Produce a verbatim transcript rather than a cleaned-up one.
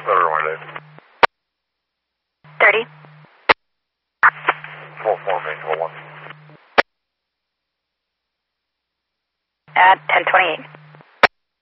Clear one, Dave. thirty. Full formation, full one. At ten twenty-eight.